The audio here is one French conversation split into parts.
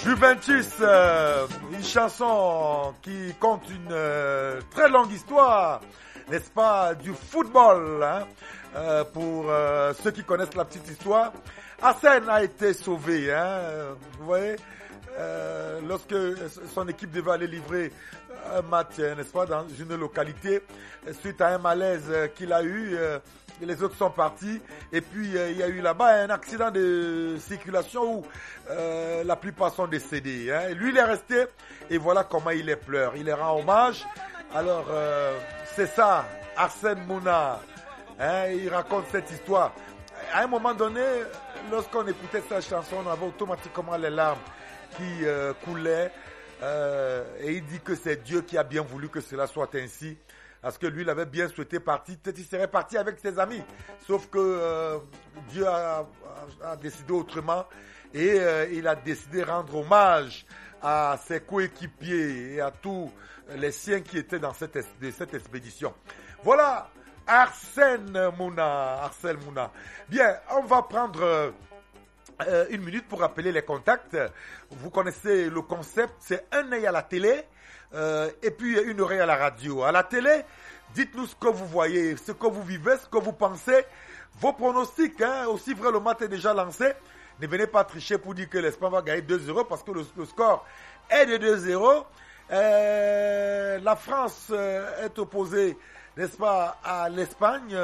Juventus, une chanson qui compte une très longue histoire, n'est-ce pas, du football. Hein? Pour ceux qui connaissent la petite histoire, Arsène a été sauvé. Hein? Vous voyez, lorsque son équipe devait aller livrer un match, n'est-ce pas, dans une localité, suite à un malaise qu'il a eu, les autres sont partis. Et puis, il y a eu là-bas un accident de circulation où la plupart sont décédés. Hein. Et lui, il est resté. Et voilà comment il les pleure. Il les rend hommage. Alors, c'est ça, Arsène Mouna. Hein, il raconte cette histoire. À un moment donné, lorsqu'on écoutait sa chanson, on avait automatiquement les larmes qui coulaient. Et il dit que c'est Dieu qui a bien voulu que cela soit ainsi. Parce que lui, il avait bien souhaité partir. Peut-être qu'il serait parti avec ses amis. Sauf que Dieu a décidé autrement. Et il a décidé de rendre hommage à ses coéquipiers et à tous les siens qui étaient dans cette expédition. Voilà, Arsène Mouna. Bien, on va prendre une minute pour rappeler les contacts. Vous connaissez le concept, c'est un œil à la télé. Et puis une oreille à la radio. À la télé, dites-nous ce que vous voyez, ce que vous vivez, ce que vous pensez, vos pronostics. Hein, aussi vrai, le match est déjà lancé. Ne venez pas tricher pour dire que l'Espagne va gagner 2-0 parce que le score est de 2-0. La France est opposée, n'est-ce pas, à l'Espagne.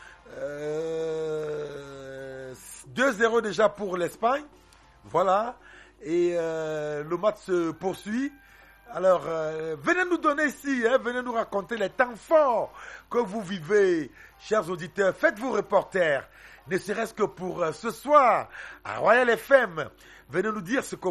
2-0 déjà pour l'Espagne. Voilà. Et le match se poursuit. Alors, venez nous donner ici, hein, venez nous raconter les temps forts que vous vivez, chers auditeurs. Faites-vous reporters, ne serait-ce que pour ce soir, à Royal FM. Venez nous dire ce que